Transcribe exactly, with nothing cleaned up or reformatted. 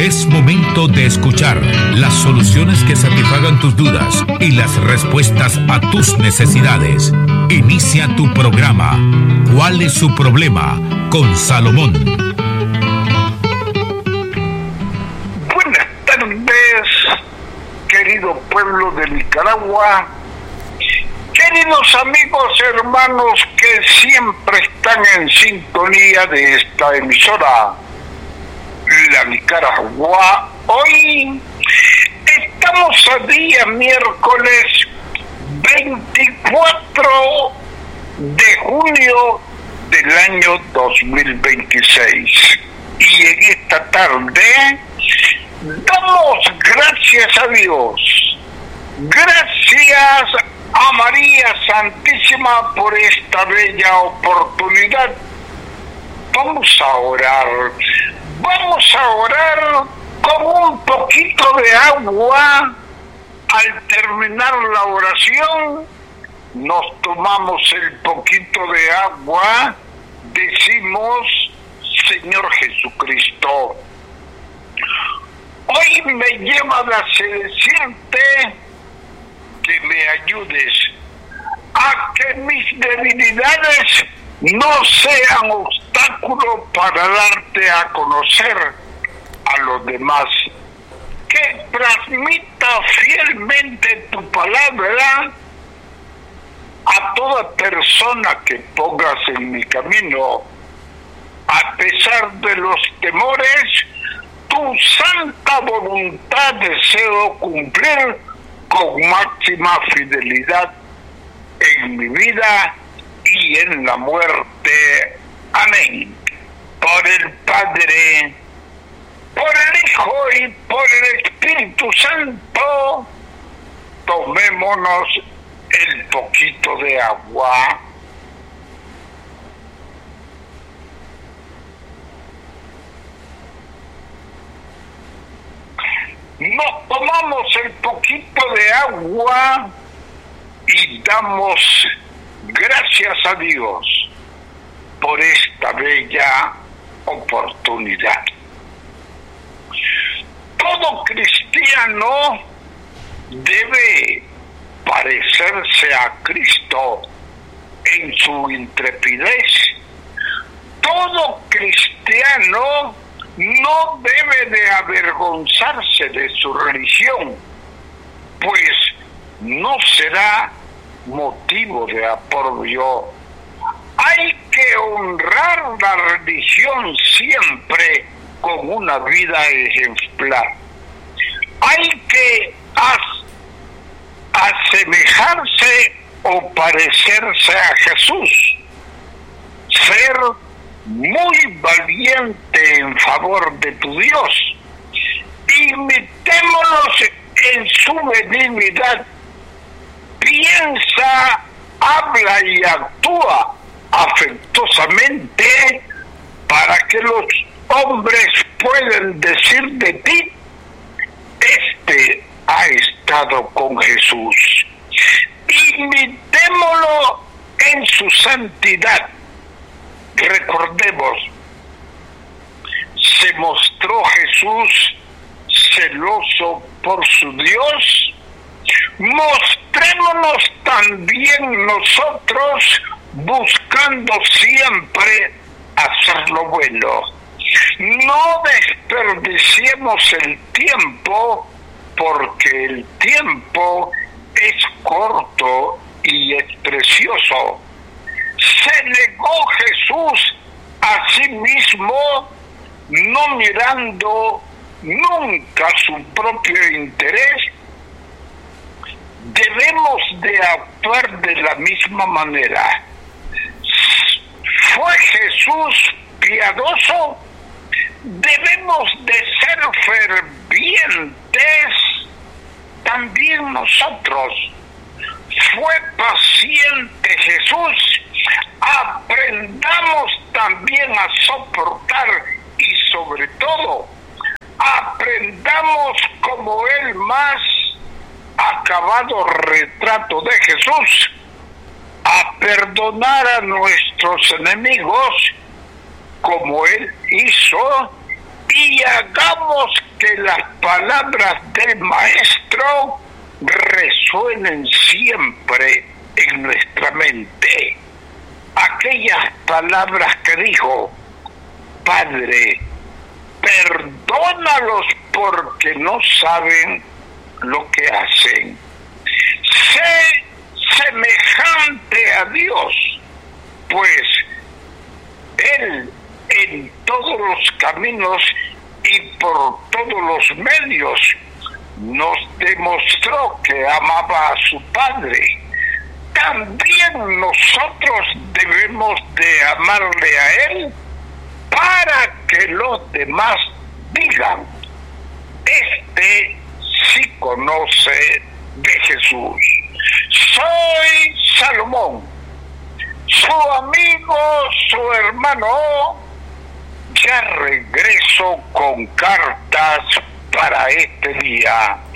Es momento de escuchar las soluciones que satisfagan tus dudas y las respuestas a tus necesidades. Inicia tu programa ¿Cuál es su problema? Con Salomón. Buenas tardes, querido pueblo de Nicaragua, queridos amigos, hermanos que siempre están en sintonía de esta emisora, La Nicaragua. Hoy estamos a día miércoles veinticuatro de junio del año dos mil veintiséis, y en esta tarde damos gracias a Dios, gracias a María Santísima por esta bella oportunidad. Vamos a orar, vamos a orar con un poquito de agua. Al terminar la oración, nos tomamos el poquito de agua, decimos: Señor Jesucristo, hoy me lleva a decirte que me ayudes a que mis debilidades no sean obstáculo para darte a conocer a los demás, que transmita fielmente tu palabra a toda persona que pongas en mi camino. A pesar de los temores, tu santa voluntad deseo cumplir con máxima fidelidad en mi vida y en la muerte. Amén. Por el Padre, por el Hijo y por el Espíritu Santo, tomémonos el poquito de agua. Nos tomamos el poquito de agua y damos gracias a Dios por esta bella oportunidad. Todo cristiano debe parecerse a Cristo en su intrepidez. Todo cristiano no debe de avergonzarse de su religión, pues no será motivo de aprobio. Hay que honrar la religión siempre con una vida ejemplar. Hay que as- asemejarse o parecerse a Jesús, ser muy valiente en favor de tu Dios. Imitémonos en su benignidad. Piensa, habla y actúa afectuosamente para que los hombres puedan decir de ti: este ha estado con Jesús. Imitémoslo en su santidad. Recordemos, se mostró Jesús celoso por su Dios. Mostrémonos también nosotros buscando siempre hacer lo bueno. No desperdiciemos el tiempo, porque el tiempo es corto y es precioso. Se negó Jesús a sí mismo, no mirando nunca su propio interés. Debemos de actuar de la misma manera. ¿Fue Jesús piadoso? Debemos de ser fervientes también nosotros. ¿Fue paciente Jesús? Aprendamos también a soportar, y sobre todo aprendamos como el más acabado retrato de Jesús, a perdonar a nuestros enemigos como Él hizo, y hagamos Dejemos que las palabras del Maestro resuenen siempre en nuestra mente. Aquellas palabras que dijo: Padre, perdónalos porque no saben lo que hacen. Sé semejante a Dios, pues Él en todos los caminos y por todos los medios nos demostró que amaba a su Padre. También nosotros debemos de amarle a Él para que los demás digan: este sí conoce de Jesús. Soy Salomón, su amigo, su hermano. Ya regreso con cartas para este día.